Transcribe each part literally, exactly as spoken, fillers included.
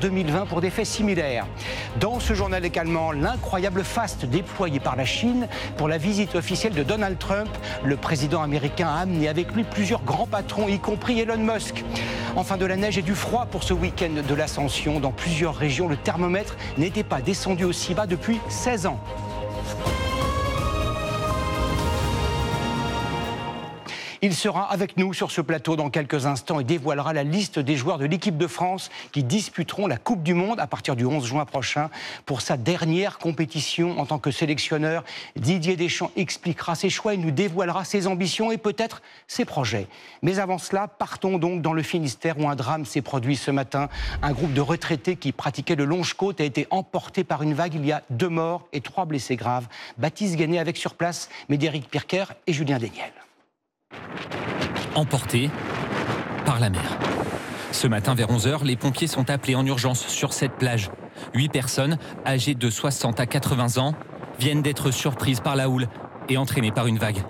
deux mille vingt pour des faits similaires. Dans ce journal également, l'incroyable faste déployé par la Chine pour la visite officielle de Donald Trump. Le président américain a amené avec lui plusieurs grands patrons, y compris Elon Musk. Enfin, de la neige et du froid pour ce week-end de l'Ascension. Dans plusieurs régions, le thermomètre n'était pas descendu aussi bas depuis seize ans. Il sera avec nous sur ce plateau dans quelques instants et dévoilera la liste des joueurs de l'équipe de France qui disputeront la Coupe du Monde à partir du onze juin prochain. Pour sa dernière compétition en tant que sélectionneur, Didier Deschamps expliquera ses choix, il nous dévoilera ses ambitions et peut-être ses projets. Mais avant cela, partons donc dans le Finistère où un drame s'est produit ce matin. Un groupe de retraités qui pratiquait le longe-côte a été emporté par une vague. Il y a deux morts et trois blessés graves. Baptiste Guéné avec sur place Médéric Pirker et Julien Déniel. Emportés par la mer. Ce matin vers onze heures, les pompiers sont appelés en urgence sur cette plage. Huit personnes, âgées de soixante à quatre-vingts ans, viennent d'être surprises par la houle et entraînées par une vague.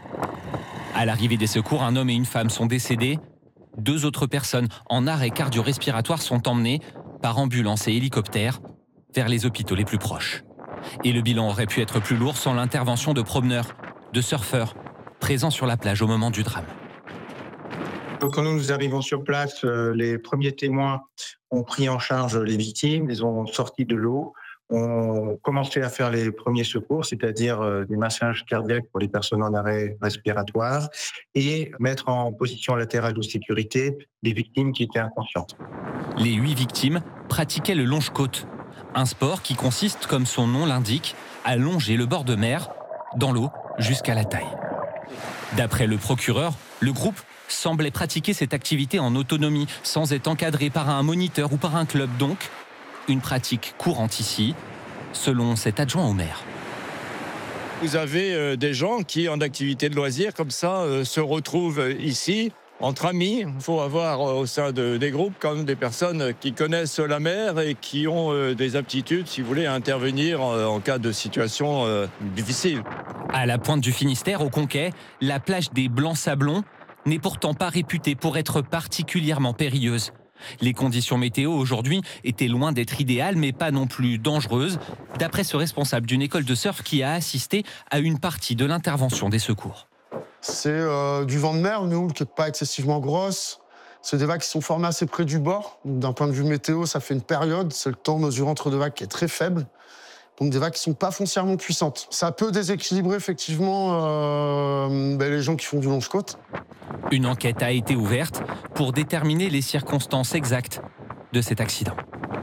À l'arrivée des secours, un homme et une femme sont décédés. Deux autres personnes en arrêt cardio-respiratoire sont emmenées par ambulance et hélicoptère vers les hôpitaux les plus proches. Et le bilan aurait pu être plus lourd sans l'intervention de promeneurs, de surfeurs, présents sur la plage au moment du drame. Quand nous arrivons sur place, les premiers témoins ont pris en charge les victimes, les ont sortis de l'eau, ont commencé à faire les premiers secours, c'est-à-dire des massages cardiaques pour les personnes en arrêt respiratoire et mettre en position latérale de sécurité les victimes qui étaient inconscientes. Les huit victimes pratiquaient le longe-côte, un sport qui consiste, comme son nom l'indique, à longer le bord de mer dans l'eau jusqu'à la taille. D'après le procureur, le groupe semblait pratiquer cette activité en autonomie, sans être encadré par un moniteur ou par un club, donc une pratique courante ici, selon cet adjoint au maire. Vous avez euh, des gens qui, en activité de loisirs, comme ça, euh, se retrouvent ici, entre amis. Il faut avoir euh, au sein de, des groupes quand même des personnes qui connaissent la mer et qui ont euh, des aptitudes, si vous voulez, à intervenir euh, en cas de situation euh, difficile. À la pointe du Finistère, au Conquet, la plage des Blancs-Sablons n'est pourtant pas réputée pour être particulièrement périlleuse. Les conditions météo aujourd'hui étaient loin d'être idéales, mais pas non plus dangereuses, d'après ce responsable d'une école de surf qui a assisté à une partie de l'intervention des secours. C'est euh, du vent de mer, une houle qui n'est pas excessivement grosse. C'est des vagues qui sont formées assez près du bord. Donc, d'un point de vue météo, ça fait une période, c'est le temps mesuré entre deux vagues qui est très faible. Donc des vagues qui ne sont pas foncièrement puissantes. Ça peut déséquilibrer effectivement euh, ben, les gens qui font du longe-côte. Une enquête a été ouverte pour déterminer les circonstances exactes de cet accident.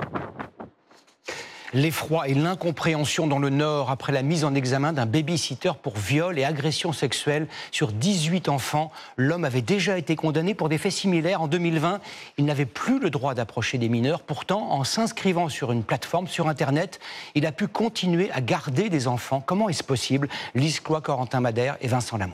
L'effroi et l'incompréhension dans le Nord après la mise en examen d'un baby-sitter pour viol et agression sexuelle sur dix-huit enfants. L'homme avait déjà été condamné pour des faits similaires en deux mille vingt. Il n'avait plus le droit d'approcher des mineurs. Pourtant, en s'inscrivant sur une plateforme sur Internet, il a pu continuer à garder des enfants. Comment est-ce possible? Lise Cloix, Corentin Madère et Vincent Lamont.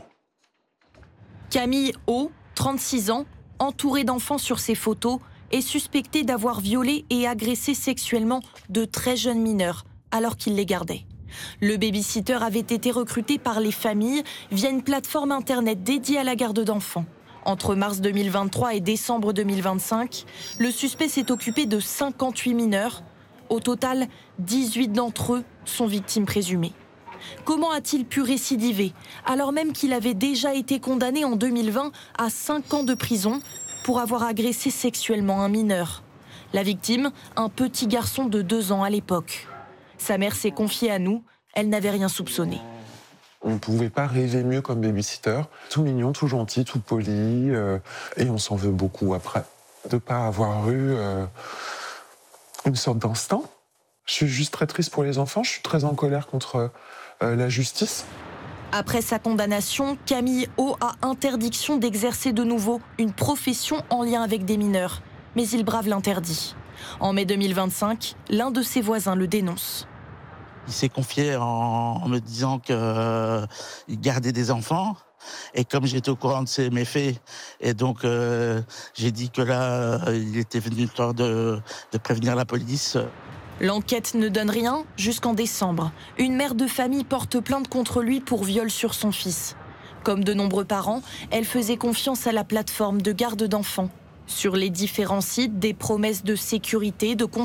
Camille O, trente-six ans, entourée d'enfants sur ses photos, est suspecté d'avoir violé et agressé sexuellement de très jeunes mineurs alors qu'il les gardait. Le baby-sitter avait été recruté par les familles via une plateforme internet dédiée à la garde d'enfants. Entre mars deux mille vingt-trois et décembre deux mille vingt-cinq, le suspect s'est occupé de cinquante-huit mineurs. Au total, dix-huit d'entre eux sont victimes présumées. Comment a-t-il pu récidiver alors même qu'il avait déjà été condamné en deux mille vingt à cinq ans de prison pour avoir agressé sexuellement un mineur? La victime, un petit garçon de deux ans à l'époque. Sa mère s'est confiée à nous, elle n'avait rien soupçonné. On ne pouvait pas rêver mieux comme baby-sitter. Tout mignon, tout gentil, tout poli. Euh, et on s'en veut beaucoup après. De ne pas avoir eu euh, une sorte d'instinct. Je suis juste très triste pour les enfants. Je suis très en colère contre euh, la justice. Après sa condamnation, Camille O a interdiction d'exercer de nouveau une profession en lien avec des mineurs. Mais il brave l'interdit. En mai deux mille vingt-cinq, l'un de ses voisins le dénonce. Il s'est confié en, en me disant qu'il euh, gardait des enfants. Et comme j'étais au courant de ces méfaits, et donc euh, j'ai dit que là, euh, il était venu le temps de, de prévenir la police. L'enquête ne donne rien jusqu'en décembre. Une mère de famille porte plainte contre lui pour viol sur son fils. Comme de nombreux parents, elle faisait confiance à la plateforme de garde d'enfants. Sur les différents sites, des promesses de sécurité, de